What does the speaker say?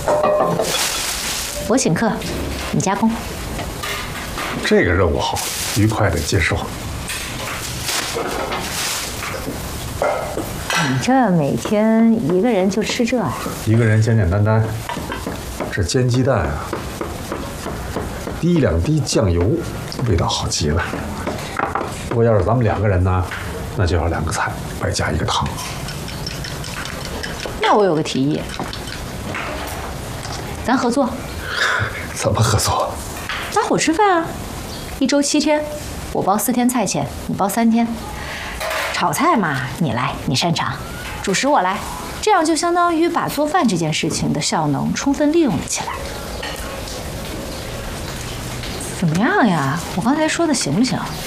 我请客，你加工。 这个任务好，愉快的接受。 你这每天一个人就吃这啊？ 一个人简简单单，这煎鸡蛋啊，滴2滴酱油，味道好极了。不过要是咱们2个人呢，那就要2个菜，外加1个汤。 那我有个提议，咱合作。 怎么合作？ 搭伙吃饭啊，1周7天，我包4天菜钱，你包3天。炒菜嘛，你来，你擅长；主食我来，这样就相当于把做饭这件事情的效能充分利用了起来。怎么样呀？我刚才说的行不行？